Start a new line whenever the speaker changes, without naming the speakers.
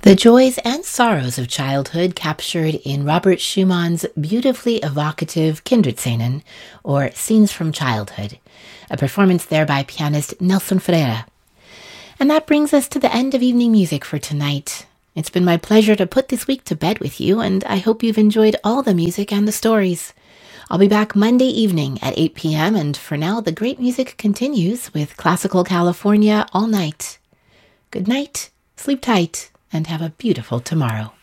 The joys and sorrows of childhood captured in Robert Schumann's beautifully evocative Kinderszenen, or Scenes from Childhood, a performance there by pianist Nelson Ferreira. And that brings us to the end of evening music for tonight. It's been my pleasure to put this week to bed with you, and I hope you've enjoyed all the music and the stories. I'll be back Monday evening at 8 p.m., and for now, the great music continues with Classical California all night. Good night, sleep tight, and have a beautiful tomorrow.